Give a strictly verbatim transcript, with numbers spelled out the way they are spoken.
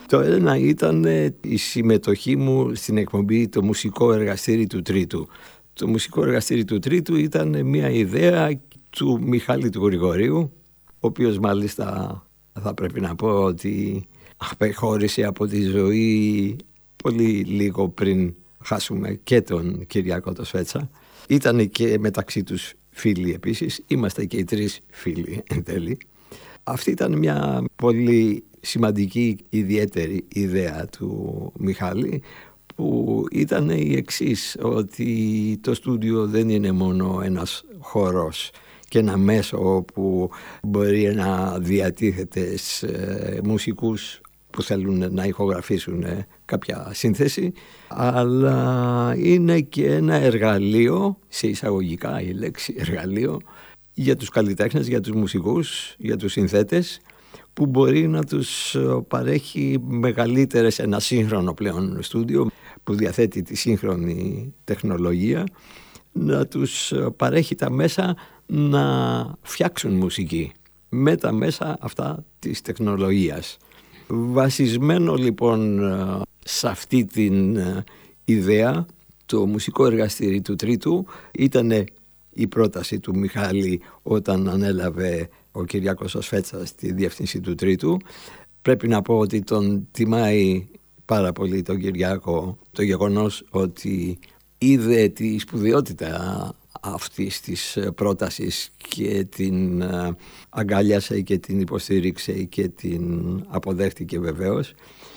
Το ένα ήταν η συμμετοχή μου στην εκπομπή «Το μουσικό εργαστήρι του Τρίτου». Το μουσικό εργαστήρι του Τρίτου ήταν μια ιδέα του Μιχάλη του Γρηγορίου, ο οποίος μάλιστα θα πρέπει να πω ότι απεχώρησε από τη ζωή πολύ λίγο πριν χάσουμε και τον Κυριάκο το Σφέτσα. Ήταν και μεταξύ τους φίλοι επίσης, είμαστε και οι τρεις φίλοι εν τέλει. Αυτή ήταν μια πολύ σημαντική ιδιαίτερη ιδέα του Μιχάλη, που ήταν η εξής, ότι το στούντιο δεν είναι μόνο ένας χώρος και ένα μέσο όπου μπορεί να διατίθεται σε μουσικούς που θέλουν να ηχογραφήσουν κάποια σύνθεση, αλλά είναι και ένα εργαλείο, σε εισαγωγικά η λέξη εργαλείο, για τους καλλιτέχνες, για τους μουσικούς, για τους συνθέτες, που μπορεί να τους παρέχει μεγαλύτερες, ένα σύγχρονο πλέον στούντιο που διαθέτει τη σύγχρονη τεχνολογία, να τους παρέχει τα μέσα να φτιάξουν μουσική με τα μέσα αυτά της τεχνολογίας. Βασισμένο λοιπόν σε αυτή την ιδέα, το μουσικό εργαστήρι του Τρίτου ήταν η πρόταση του Μιχάλη όταν ανέλαβε ο Κυριάκος ο Σφέτσας τη διεύθυνση του Τρίτου. Πρέπει να πω ότι τον τιμάει πάρα πολύ τον Κυριάκο το γεγονός ότι είδε τη σπουδαιότητα αυτής της πρότασης και την αγκάλιασε και την υποστήριξε και την αποδέχτηκε βεβαίως.